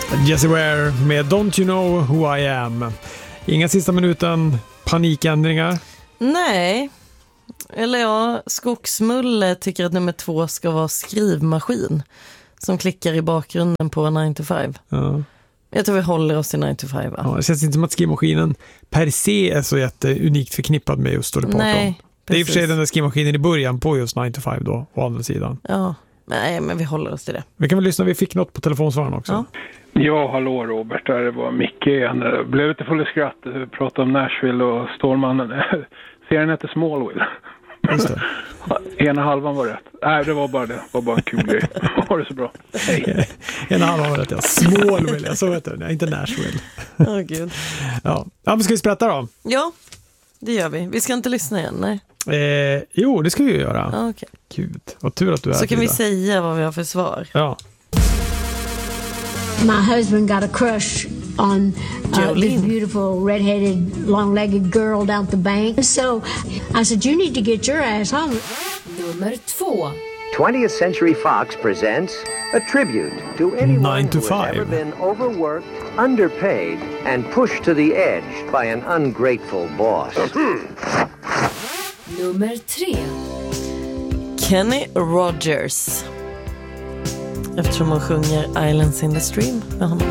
Jessie Ware med Don't You Know Who I Am. Inga sista minuten panikändringar. Nej. Eller ja, Skogsmulle tycker att nummer 2 ska vara skrivmaskin som klickar i bakgrunden på 9 to 5. Ja. Jag tror vi håller oss till 9 to 5. Va? Ja, det känns inte som att skrivmaskinen per se är så jätteunikt förknippad med just Dolly Parton. Nej, det är i och för sig den där skrivmaskinen i början på just 9 to 5 då, å andra sidan. Ja, nej, men vi håller oss till det. Vi kan väl lyssna, vi fick något på telefonsvararen också. Ja. Ja, hallå Robert, det var Micke igen. Jag blev lite full i skratt. Vi pratade om Nashville och Stålmannen. Serien heter Smallville. Just det. Ena halvan var rätt. Nej, det var bara det. Det var bara en kul grej. Ha det så bra. Hej. Ena halvan var rätt, ja. Smallville, så heter det. Nej, inte Nashville. Åh gud. Ja, men ska vi sprätta då? Ja, det gör vi. Vi ska inte lyssna igen, nej. Jo, det ska vi ju göra. Ja, okej. Gud, vad tur att du är så kan vi Frida. säga vad vi har för svar. Ja. My husband got a crush on this beautiful red-headed, long-legged girl down at the bank. So I said, you need to get your ass home. Nummer 2. 20th Century Fox presents a tribute to anyone 9 to who has 5. ever been overworked, underpaid, and pushed to the edge by an ungrateful boss. Nummer 3. Kenny Rogers. Eftersom hon sjunger Islands in the Stream med honom.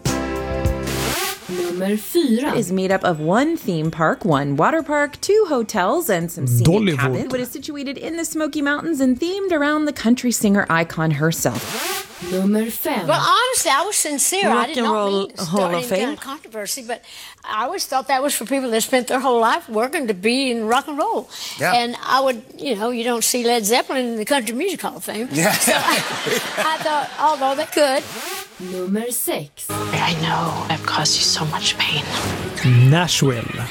Nummer 4 is made up of one theme park, one water park, 2 hotels, and some scenic Dollywood. cabins. But is situated in the Smoky Mountains and themed around the country singer icon herself. Nummer 5. Well, honestly, I was sincere. Rock I did and not Roll mean to Hall start of any Fame. kind of controversy, but I always thought that was for people that spent their whole life working to be in rock and roll. Yeah. And I would, you don't see Led Zeppelin in the Country Music Hall of Fame. Yeah. So I thought, although they could. Nummer 6. I know I've caused you so much pain. Nashville.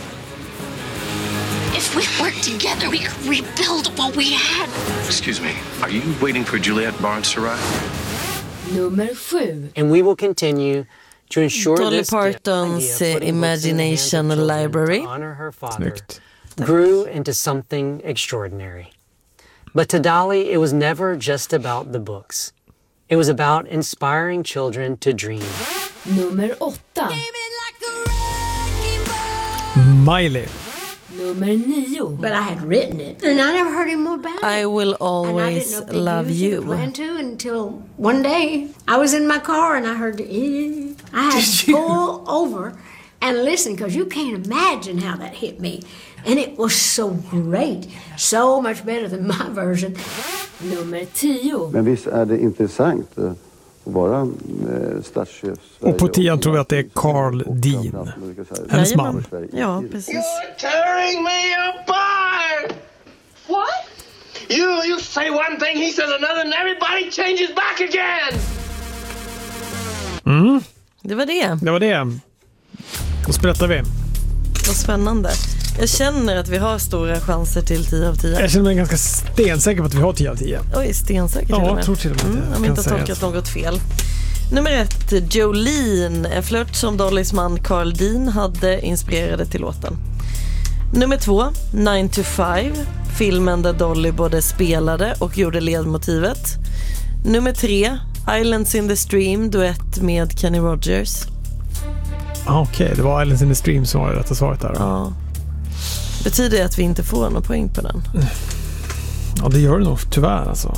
If we work together, we could rebuild what we had. Excuse me, are you waiting for Juliette Barnes to arrive? Nummer 7. And we will continue to ensure Dolly this Partons idea of putting books in the hands of Imagination children Library. to honor her father Snyggt. grew into something extraordinary. But to Dolly, it was never just about the books. It was about inspiring children to dream. Nummer 8. Miley. Nummer 9. But I had written it, and I never heard any more about it. I Will And I didn't Always know if they Love used it or You. planned to until one day I was in my car and I heard I had to pull over and listen because you can't imagine how that hit me. And it was so great. So much better than my version. Nummer 10. Men visst är det intressant att vara statschef. Och på 10 tror vi att det är Carl Dean. Hennes man. Ja, precis. You're tearing me apart! What? You say one thing, he says another, and everybody changes back again! Det var det. Det var det. Då sprättar vi. Vad spännande. Jag känner att vi har stora chanser till 10 av 10. Jag känner mig ganska stensäker på att vi har 10 av 10. Oj, stensäker till och Ja, med. jag tror till och med det. Om inte har tolkat något fel. Nummer 1, Jolene. En flört som Dollys man Carl Dean hade inspirerade till låten. Nummer 2, 9 to 5. Filmen där Dolly både spelade och gjorde ledmotivet. Nummer 3, Islands in the Stream, duett med Kenny Rogers. Okej, det var Islands in the Stream som var det rätta svaret där. Ja. Betyder det att vi inte får någon poäng på den? Ja, det gör det nog tyvärr alltså.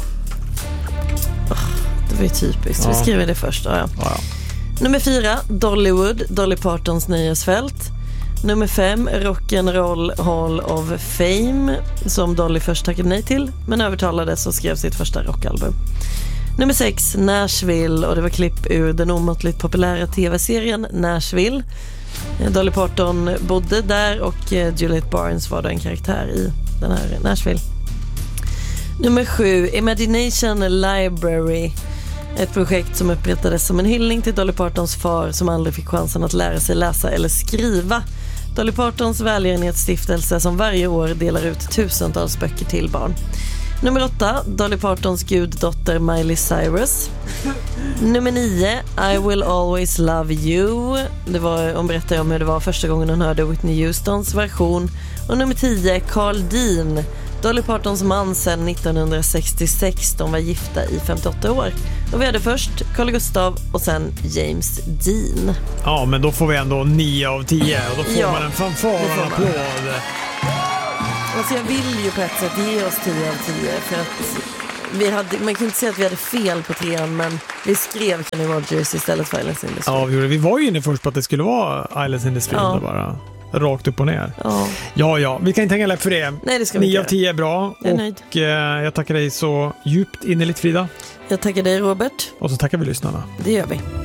Det var ju typiskt. Vi skriver det först. Ja. Nummer 4, Dollywood, Dolly Partons nöjesfält. Nummer 5, Rock'n'Roll Hall of Fame, som Dolly först tackade nej till, men övertalades och skrev sitt första rockalbum. Nummer 6, Nashville, och det var klipp ur den omåttligt populära tv-serien Nashville. Dolly Parton bodde där och Juliette Barnes var då en karaktär i den här Nashville. Nummer 7, Imagination Library. Ett projekt som upprättades som en hyllning till Dolly Partons far som aldrig fick chansen att lära sig läsa eller skriva. Dolly Partons välgörenhetsstiftelse som varje år delar ut tusentals böcker till barn. Nummer 8, Dolly Partons guddotter Miley Cyrus. Nummer 9, I Will Always Love You. Hon berättade om hur det var första gången hon hörde Whitney Houstons version. Och nummer 10, Carl Dean, Dolly Partons man sedan 1966. De var gifta i 58 år. Och vi hade först Carl Gustaf och sen James Dean. Ja, men då får vi ändå 9 av 10 och då får man en fanfar och en applåd. Alltså jag vill ju på ett sätt ge oss 10 av 10 för att man kan inte säga att vi hade fel på 3, men vi skrev Kenny Rogers istället för Islands in the Stream. Ja, vi var ju inne först på att det skulle vara Islands in the Stream bara. Rakt upp och ner. Ja, vi kan inte hänga läpp för det. Nej, det ska vi 9 av 10 är bra. Och jag tackar dig så djupt innerligt, Frida. Jag tackar dig, Robert. Och så tackar vi lyssnarna. Det gör vi.